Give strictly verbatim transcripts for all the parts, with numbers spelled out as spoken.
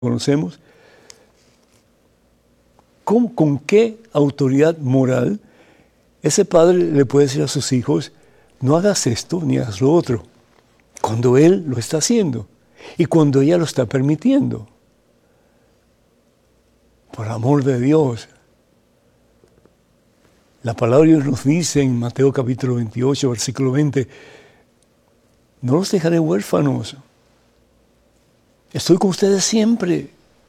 conocemos, ¿cómo, ¿con qué autoridad moral ese padre le puede decir a sus hijos, no hagas esto ni hagas lo otro, cuando él lo está haciendo y cuando ella lo está permitiendo? Por amor de Dios. La palabra de Dios nos dice en Mateo capítulo veintiocho, versículo veinte, no los dejaré huérfanos. Estoy con ustedes siempre.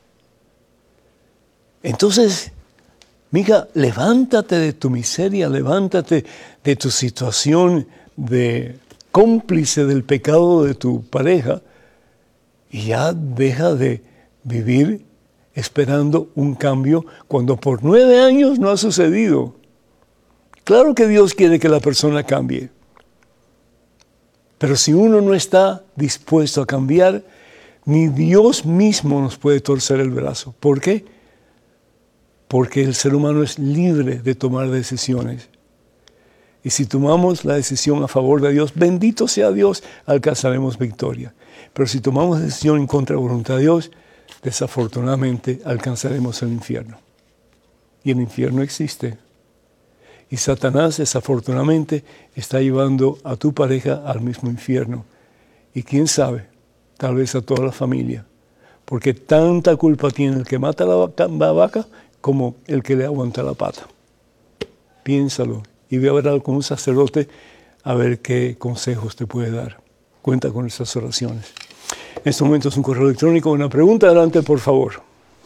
Entonces, mija, levántate de tu miseria, levántate de tu situación de cómplice del pecado de tu pareja y ya deja de vivir esperando un cambio cuando por nueve años no ha sucedido. Claro que Dios quiere que la persona cambie, pero si uno no está dispuesto a cambiar, ni Dios mismo nos puede torcer el brazo. ¿Por qué? Porque el ser humano es libre de tomar decisiones. Y si tomamos la decisión a favor de Dios, bendito sea Dios, alcanzaremos victoria. Pero si tomamos decisión en contra de la voluntad de Dios, desafortunadamente alcanzaremos el infierno. Y el infierno existe. Y Satanás, desafortunadamente, está llevando a tu pareja al mismo infierno. Y quién sabe, tal vez a toda la familia. Porque tanta culpa tiene el que mata la vaca, la vaca como el que le aguanta la pata. Piénsalo y ve a hablar con un sacerdote a ver qué consejos te puede dar. Cuenta con esas oraciones. En este momento es un correo electrónico. Una pregunta, adelante, por favor.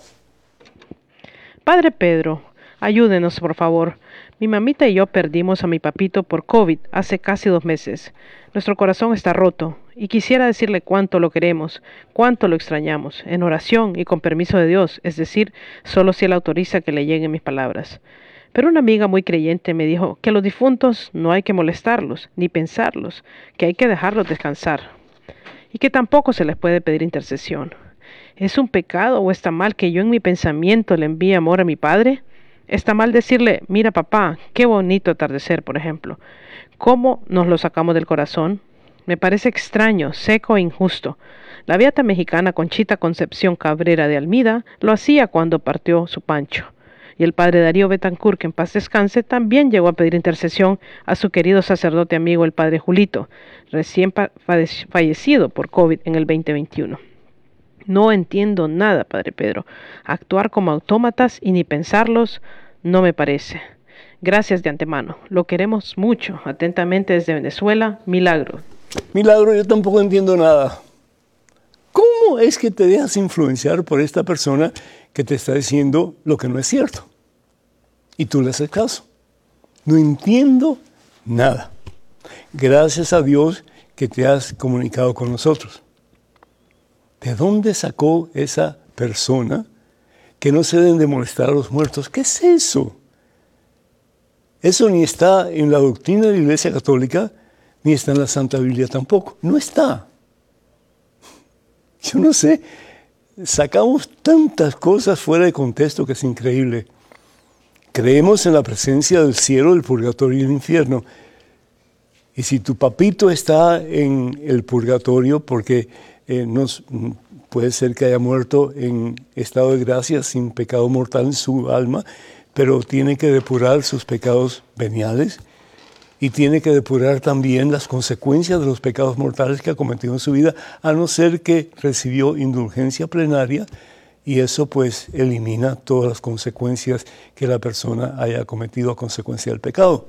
Padre Pedro, ayúdenos, por favor. Mi mamita y yo perdimos a mi papito por COVID hace casi dos meses. Nuestro corazón está roto y quisiera decirle cuánto lo queremos, cuánto lo extrañamos, en oración y con permiso de Dios, es decir, solo si Él autoriza que le lleguen mis palabras. Pero una amiga muy creyente me dijo que a los difuntos no hay que molestarlos, ni pensarlos, que hay que dejarlos descansar, y que tampoco se les puede pedir intercesión. ¿Es un pecado o está mal que yo en mi pensamiento le envíe amor a mi padre? ¿Está mal decirle, mira papá, qué bonito atardecer, por ejemplo? ¿Cómo nos lo sacamos del corazón? Me parece extraño, seco e injusto. La beata mexicana Conchita Concepción Cabrera de Almida lo hacía cuando partió su Pancho. Y el padre Darío Betancourt, que en paz descanse, también llegó a pedir intercesión a su querido sacerdote amigo el padre Julito, recién fallecido por COVID en el veinte veintiuno. No entiendo nada, Padre Pedro. Actuar como autómatas y ni pensarlos no me parece. Gracias de antemano. Lo queremos mucho. Atentamente desde Venezuela, Milagro. Milagro, yo tampoco entiendo nada. ¿Cómo es que te dejas influenciar por esta persona que te está diciendo lo que no es cierto? Y tú le haces caso. No entiendo nada. Gracias a Dios que te has comunicado con nosotros. ¿De dónde sacó esa persona que no se deben de molestar a los muertos? ¿Qué es eso? Eso ni está en la doctrina de la Iglesia Católica, ni está en la Santa Biblia tampoco. No está. Yo no sé, sacamos tantas cosas fuera de contexto que es increíble. Creemos en la presencia del cielo, del purgatorio y del infierno. Y si tu papito está en el purgatorio porque eh, nos, puede ser que haya muerto en estado de gracia sin pecado mortal en su alma, pero tiene que depurar sus pecados veniales y tiene que depurar también las consecuencias de los pecados mortales que ha cometido en su vida, a no ser que recibió indulgencia plenaria, y eso pues elimina todas las consecuencias que la persona haya cometido a consecuencia del pecado.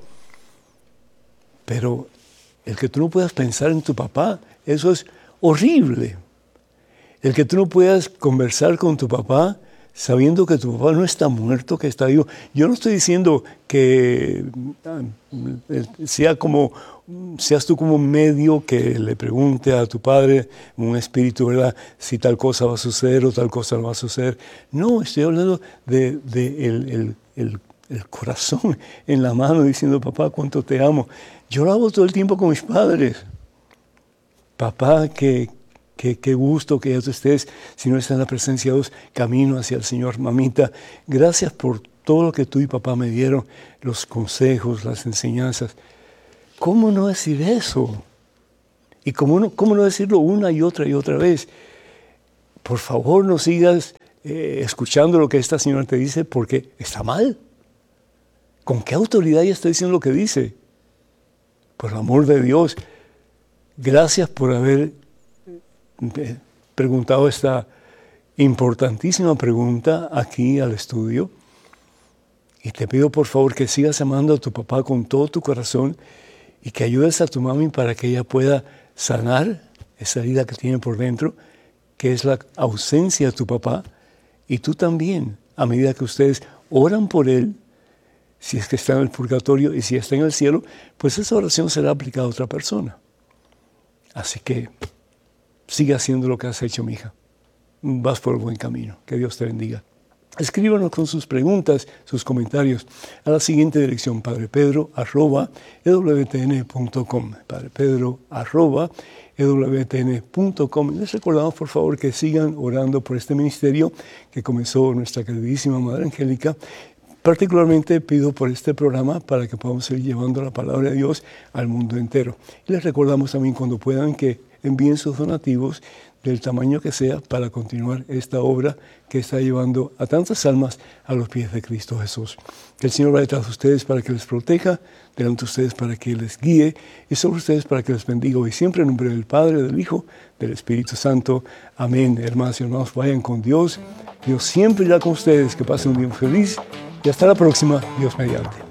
Pero el que tú no puedas pensar en tu papá, eso es horrible. El que tú no puedas conversar con tu papá sabiendo que tu papá no está muerto, que está vivo. Yo no estoy diciendo que sea como, seas tú como un medio que le pregunte a tu padre, un espíritu, ¿verdad?, si tal cosa va a suceder o tal cosa no va a suceder. No, estoy hablando de, de el, el, el, el corazón en la mano diciendo, papá, cuánto te amo. Yo lo hago todo el tiempo con mis padres. Papá, que Qué, qué gusto que ya tú estés, si no estás en la presencia de Dios, camino hacia el Señor. Mamita, gracias por todo lo que tú y papá me dieron, los consejos, las enseñanzas. ¿Cómo no decir eso? ¿Y cómo no, cómo no decirlo una y otra y otra vez? por favor no sigas eh, escuchando lo que esta señora te dice porque está mal. ¿Con qué autoridad ella está diciendo lo que dice? Por el amor de Dios, gracias por haber preguntado esta importantísima pregunta aquí al estudio. Y te pido por favor que sigas amando a tu papá con todo tu corazón y que ayudes a tu mami para que ella pueda sanar esa herida que tiene por dentro, que es la ausencia de tu papá, y tú también, a medida que ustedes oran por él, si es que está en el purgatorio y si está en el cielo, pues esa oración será aplicada a otra persona. Así que sigue haciendo lo que has hecho, mija. Vas por el buen camino. Que Dios te bendiga. Escríbanos con sus preguntas, sus comentarios a la siguiente dirección: padrepedro arroba e w t n punto com. padrepedro arroba e w t n punto com. Les recordamos, por favor, que sigan orando por este ministerio que comenzó nuestra queridísima Madre Angélica. Particularmente pido por este programa para que podamos seguir llevando la palabra de Dios al mundo entero. Y les recordamos también, cuando puedan, que envíen sus donativos del tamaño que sea para continuar esta obra que está llevando a tantas almas a los pies de Cristo Jesús. Que el Señor vaya detrás de ustedes para que les proteja, delante de ustedes para que les guíe y sobre ustedes para que les bendiga hoy siempre, en nombre del Padre, del Hijo, del Espíritu Santo. Amén. Hermanas y hermanos, vayan con Dios. Dios siempre irá con ustedes. Que pasen un día feliz y hasta la próxima, Dios mediante.